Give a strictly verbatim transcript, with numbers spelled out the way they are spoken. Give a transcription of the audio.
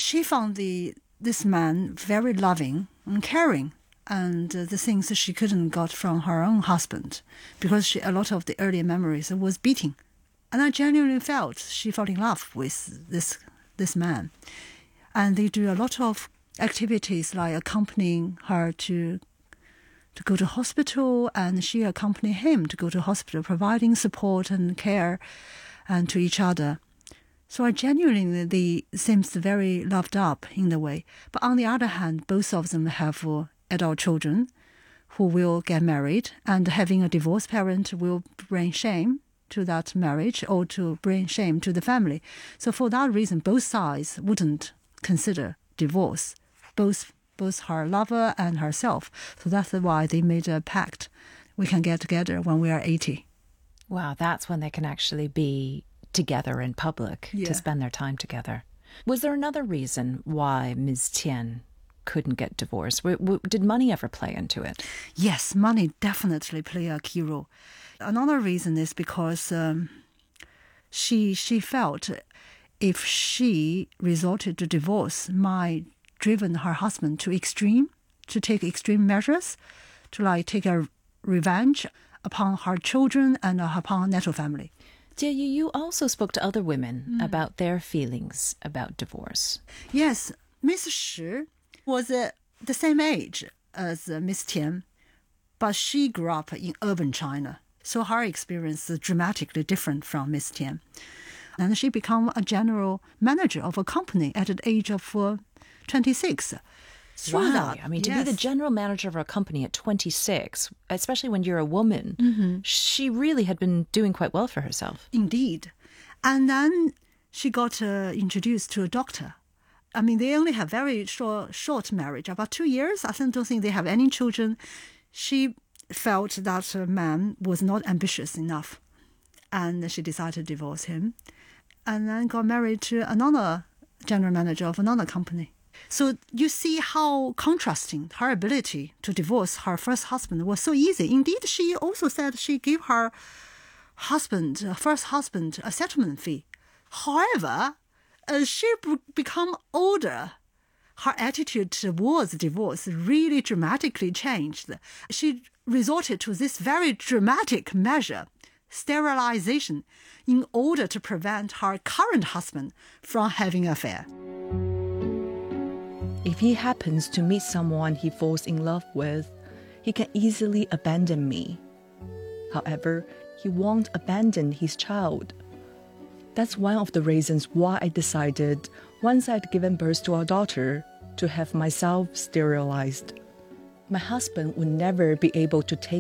she found the this man very loving and caring, and uh, the things that she couldn't got from her own husband, because she, a lot of the earlier memories was beating. And I genuinely felt she fell in love with this this man. And they do a lot of activities like accompanying her to to go to hospital, and she accompanied him to go to hospital, providing support and care and to each other. So I genuinely, they seems very loved up in the way. But on the other hand, both of them have uh, adult children who will get married, and having a divorced parent will bring shame to that marriage or to bring shame to the family. So for that reason, both sides wouldn't consider divorce, both both her lover and herself. So that's why they made a pact. We can get together when we are eighty. Wow, that's when they can actually be together in public, yeah, to spend their time together. Was there another reason why Miz Tian couldn't get divorced? W- w- did money ever play into it? Yes, money definitely play a key role. Another reason is because um, she she felt if she resorted to divorce might driven her husband to extreme, to take extreme measures, to like take a revenge upon her children and upon natural family. Jie Yu, you also spoke to other women mm. about their feelings about divorce. Yes, Miss Shi was uh, the same age as uh, Miss Tian, but she grew up in urban China, so her experience is dramatically different from Miss Tian. And she became a general manager of a company at the age of uh, twenty-six. Wow. That, I mean, to yes. be the general manager of a company at twenty-six, especially when you're a woman, mm-hmm. she really had been doing quite well for herself. Indeed. And then she got uh, introduced to a doctor. I mean, they only have very short, short marriage, about two years. I don't think they have any children. She felt that a man was not ambitious enough, and she decided to divorce him, and then got married to another general manager of another company. So you see how contrasting her ability to divorce her first husband was so easy. Indeed, she also said she gave her husband, first husband, a settlement fee. However, as she b- become older, her attitude towards divorce really dramatically changed. She resorted to this very dramatic measure, sterilization, in order to prevent her current husband from having an affair. If he happens to meet someone he falls in love with, he can easily abandon me. However, he won't abandon his child. That's one of the reasons why I decided, once I'd given birth to our daughter, to have myself sterilized. My husband would never be able to take